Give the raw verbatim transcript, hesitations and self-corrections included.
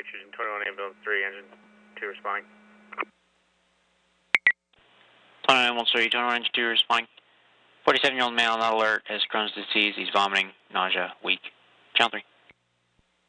pictures in twenty-one ambulance three, engine two responding. twenty-one ambulance three, twenty-one engine two responding. forty-seven year old male not alert, has Crohn's disease, he's vomiting, nausea, weak. Channel three.